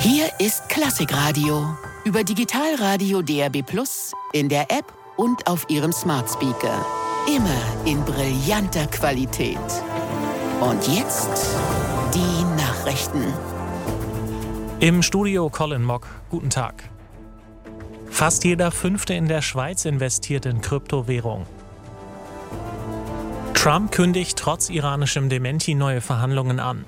Hier ist Klassikradio. Über Digitalradio DAB+, in der App und auf Ihrem Smart Speaker. Immer in brillanter Qualität. Und jetzt die Nachrichten. Im Studio Colin Mock. Guten Tag. Fast jeder Fünfte in der Schweiz investiert in Kryptowährung. Trump kündigt trotz iranischem Dementi neue Verhandlungen an.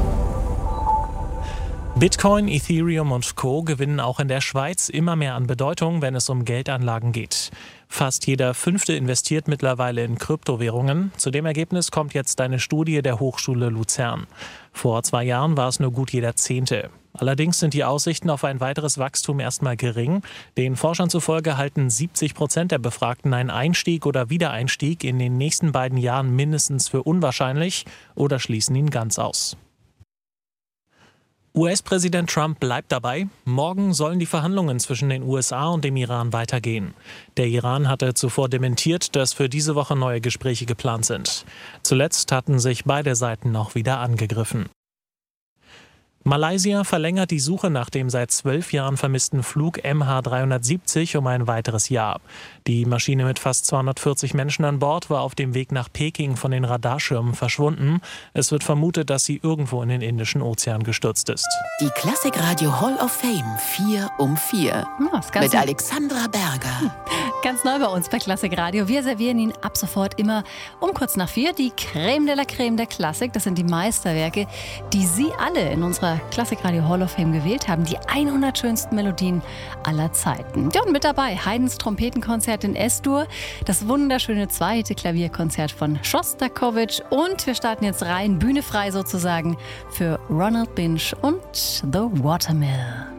Bitcoin, Ethereum und Co. gewinnen auch in der Schweiz immer mehr an Bedeutung, wenn es um Geldanlagen geht. Fast jeder Fünfte investiert mittlerweile in Kryptowährungen. Zu dem Ergebnis kommt jetzt eine Studie der Hochschule Luzern. Vor 2 Jahren war es nur gut jeder Zehnte. Allerdings sind die Aussichten auf ein weiteres Wachstum erstmal gering. Den Forschern zufolge halten 70% der Befragten einen Einstieg oder Wiedereinstieg in den nächsten 2 Jahren mindestens für unwahrscheinlich oder schließen ihn ganz aus. US-Präsident Trump bleibt dabei. Morgen sollen die Verhandlungen zwischen den USA und dem Iran weitergehen. Der Iran hatte zuvor dementiert, dass für diese Woche neue Gespräche geplant sind. Zuletzt hatten sich beide Seiten noch wieder angegriffen. Malaysia verlängert die Suche nach dem seit 12 Jahren vermissten Flug MH370 um ein weiteres Jahr. Die Maschine mit fast 240 Menschen an Bord war auf dem Weg nach Peking von den Radarschirmen verschwunden. Es wird vermutet, dass sie irgendwo in den Indischen Ozean gestürzt ist. Die Klassikradio Hall of Fame 4 um 4 mit Alexandra Berger. Ganz neu bei uns bei Klassikradio. Wir servieren Ihnen ab sofort immer um kurz nach 4 die Creme de la Creme der Klassik. Das sind die Meisterwerke, die Sie alle in unserer Klassikradio Hall of Fame gewählt haben. Die 100 schönsten Melodien aller Zeiten. Ja, und mit dabei Haydns Trompetenkonzert in S-Dur, das wunderschöne zweite Klavierkonzert von Schostakowitsch und wir starten jetzt rein, Bühne frei sozusagen, für Ronald Binch und The Watermill.